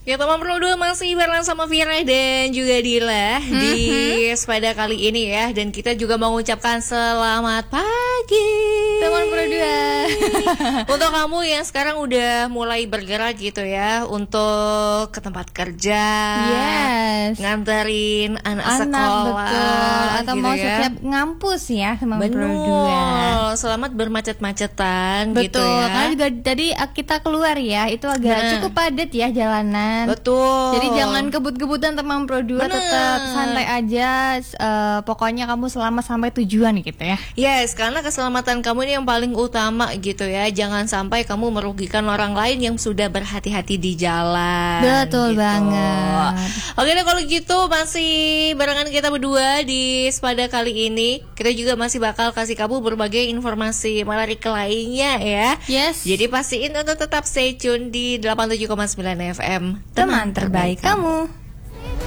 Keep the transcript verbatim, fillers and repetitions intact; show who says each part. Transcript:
Speaker 1: Ya teman Pro dua masih bareng sama Vira dan juga Dila mm-hmm. di Sepada kali ini ya. Dan kita juga mau mengucapkan selamat pagi
Speaker 2: teman Pro dua.
Speaker 1: Untuk kamu yang sekarang udah mulai bergerak gitu ya, untuk ke tempat kerja,
Speaker 2: yes.
Speaker 1: nganterin anak,
Speaker 2: anak
Speaker 1: sekolah
Speaker 2: betul. Atau
Speaker 1: gitu
Speaker 2: mau
Speaker 1: ya.
Speaker 2: setiap ngampus ya teman Pro
Speaker 1: Betul.
Speaker 2: dua.
Speaker 1: Selamat bermacet-macetan
Speaker 2: betul,
Speaker 1: gitu ya.
Speaker 2: Karena juga tadi kita keluar ya, itu agak nah. cukup padat ya jalanan.
Speaker 1: Betul.
Speaker 2: Jadi jangan kebut-kebutan teman Pro dua, tetap santai aja. Uh, pokoknya kamu selamat sampai tujuan gitu ya.
Speaker 1: Yes, karena keselamatan kamu ini yang paling utama gitu ya. Jangan sampai kamu merugikan orang lain yang sudah berhati-hati di jalan.
Speaker 2: Betul
Speaker 1: gitu.
Speaker 2: banget.
Speaker 1: Oke deh, kalau gitu masih barengan kita berdua di Sepada kali ini. Kita juga masih bakal kasih kamu berbagai informasi menarik lainnya ya.
Speaker 2: Yes.
Speaker 1: Jadi pastiin untuk tetap stay tune di delapan puluh tujuh koma sembilan F M.
Speaker 2: Teman terbaik kamu.